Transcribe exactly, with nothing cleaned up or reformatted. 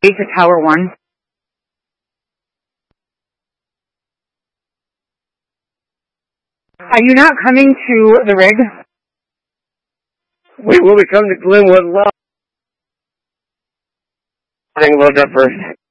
to Tower one. Are you not coming to the rig? We will be coming to Glenwood Lodge. Load up first.